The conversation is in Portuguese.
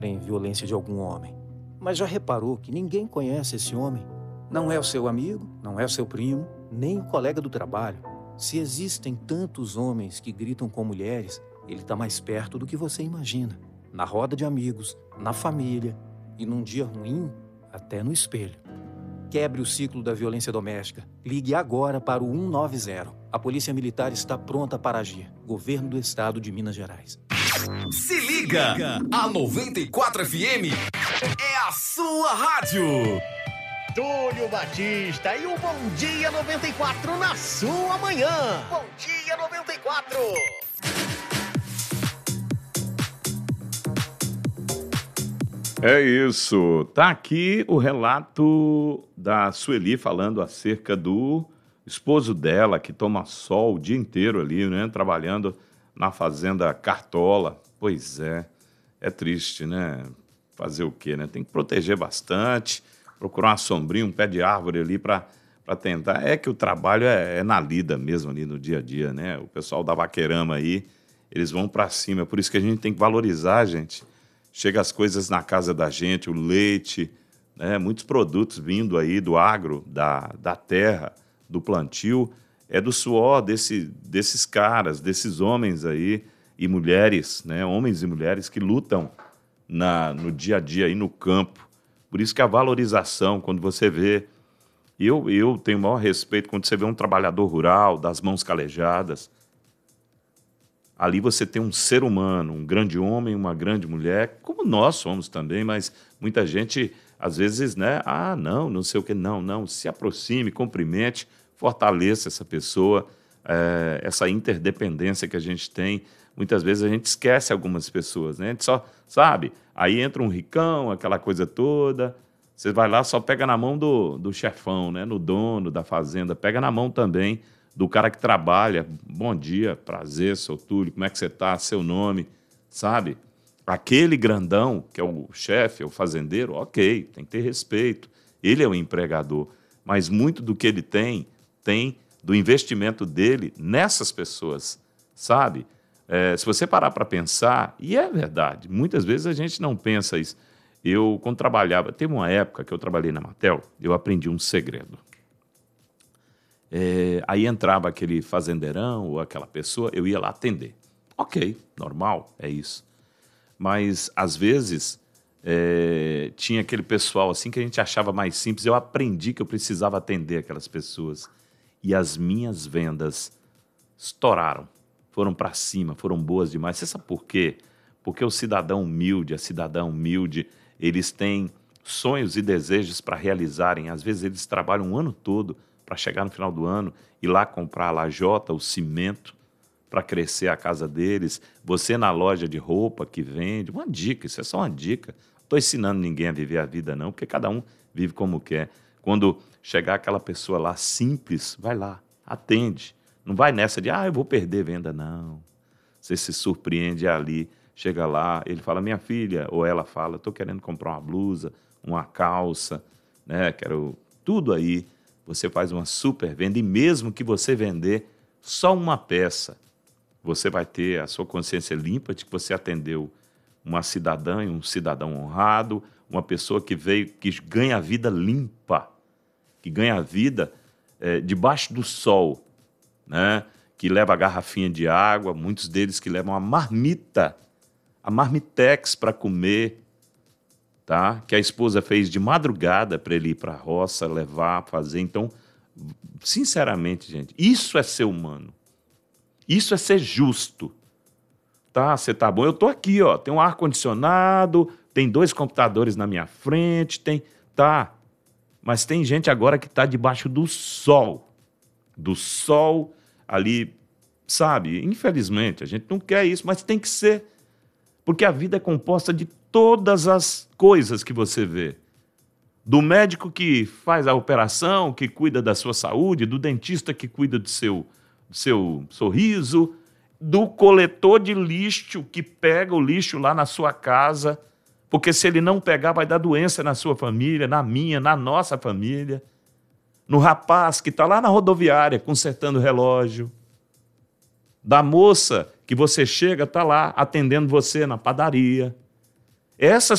em violência de algum homem. Mas já reparou que ninguém conhece esse homem? Não é o seu amigo, não é o seu primo, nem o colega do trabalho. Se existem tantos homens que gritam com mulheres, ele está mais perto do que você imagina. Na roda de amigos, na família e num dia ruim, até no espelho. Quebre o ciclo da violência doméstica. Ligue agora para o 190. A Polícia Militar está pronta para agir. Governo do Estado de Minas Gerais. Se liga! A 94 FM é a sua rádio. Túlio Batista e o Bom Dia 94 na sua manhã. Bom Dia 94. É isso. Tá aqui o relato da Sueli falando acerca do esposo dela que toma sol o dia inteiro ali, né? Trabalhando na fazenda Cartola. Pois é triste, né? Fazer o quê, né? Tem que proteger bastante, procurar uma sombrinha, um pé de árvore ali para tentar. É que o trabalho é na lida mesmo ali no dia a dia, né? O pessoal da Vaquerama aí, eles vão para cima. É por isso que a gente tem que valorizar, gente. Chega as coisas na casa da gente, o leite, né? Muitos produtos vindo aí do agro, da terra, do plantio, é do suor desses caras, desses homens aí e mulheres, né? Homens e mulheres que lutam no dia a dia aí no campo. Por isso que a valorização, quando você vê... Eu tenho o maior respeito quando você vê um trabalhador rural, das mãos calejadas. Ali você tem um ser humano, um grande homem, uma grande mulher, como nós somos também, mas muita gente, às vezes, né? Ah, não sei o que, não. Se aproxime, cumprimente, fortaleça essa pessoa, essa interdependência que a gente tem. Muitas vezes a gente esquece algumas pessoas, né? A gente só, sabe? Aí entra um ricão, aquela coisa toda, você vai lá, só pega na mão do chefão, né? No dono da fazenda, pega na mão também do cara que trabalha. Bom dia, prazer, seu Túlio, como é que você está? Seu nome, sabe? Aquele grandão, que é o chefe, é o fazendeiro, ok, tem que ter respeito. Ele é o empregador, mas muito do que ele tem do investimento dele nessas pessoas, sabe? Se você parar para pensar, e é verdade, muitas vezes a gente não pensa isso. Eu, quando trabalhava, teve uma época que eu trabalhei na Matel, eu aprendi um segredo. Aí entrava aquele fazendeirão ou aquela pessoa, eu ia lá atender. Ok, normal, é isso. Mas, às vezes, tinha aquele pessoal assim que a gente achava mais simples. Eu aprendi que eu precisava atender aquelas pessoas. E as minhas vendas estouraram, foram para cima, foram boas demais. Você sabe por quê? Porque o cidadão humilde, a cidadã humilde, eles têm sonhos e desejos para realizarem. Às vezes eles trabalham um ano todo para chegar no final do ano e lá comprar a lajota, o cimento, para crescer a casa deles. Você na loja de roupa que vende, uma dica, isso é só uma dica. Não estou ensinando ninguém a viver a vida não, porque cada um vive como quer. Quando chegar aquela pessoa lá simples, vai lá, atende. Não vai nessa de, eu vou perder venda, não. Você se surpreende ali, chega lá, ele fala, minha filha, ou ela fala, estou querendo comprar uma blusa, uma calça, né? Quero tudo aí. Você faz uma super venda e mesmo que você vender só uma peça, você vai ter a sua consciência limpa de que você atendeu uma cidadã e um cidadão honrado, uma pessoa que ganha a vida limpa, que ganha a vida debaixo do sol, né? Que leva a garrafinha de água, muitos deles que levam a marmita, a marmitex para comer, tá? Que a esposa fez de madrugada para ele ir para a roça, levar, fazer. Então, sinceramente, gente, isso é ser humano. Isso é ser justo. Tá? Você tá bom? Eu tô aqui, ó. Tem um ar-condicionado, tem 2 computadores na minha frente, tá. Mas tem gente agora que tá debaixo do sol. Do sol ali, sabe? Infelizmente, a gente não quer isso, mas tem que ser. Porque a vida é composta de todas as coisas que você vê. Do médico que faz a operação, que cuida da sua saúde, do dentista que cuida do seu sorriso, do coletor de lixo que pega o lixo lá na sua casa, porque se ele não pegar vai dar doença na sua família, na minha, na nossa família. No rapaz que está lá na rodoviária consertando o relógio, da moça que você chega, está lá atendendo você na padaria. Essas